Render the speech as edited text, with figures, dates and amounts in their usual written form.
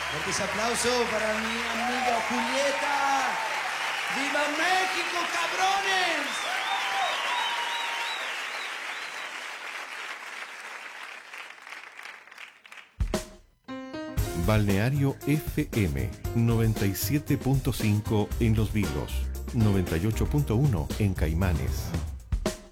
Fuertes aplausos para mi amiga Julieta. ¡Viva México, cabrones! Balneario FM 97.5 en Los Vilos, 98.1 en Caimanes.